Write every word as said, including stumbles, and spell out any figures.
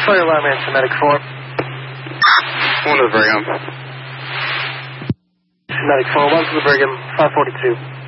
Fire alarm answer, Medic four. One to the Brigham. Medic four, one to the Brigham, five forty-two.